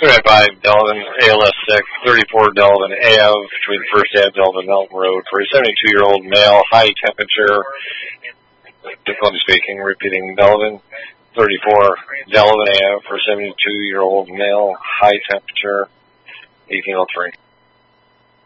35 Delavan, ALS 6, 34 Delavan Ave, between First Ave, Delavan, Melton Road, for a 72-year-old male, high temperature, difficulty speaking, repeating Delavan, 34 Delavan Ave, for a 72-year-old male, high temperature, 1803.